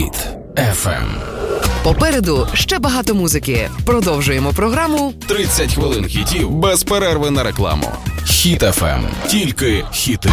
Хіт FM. Попереду ще багато музики. Продовжуємо програму 30 хвилин хітів без перерви на рекламу. Хіт FM. Тільки хіти.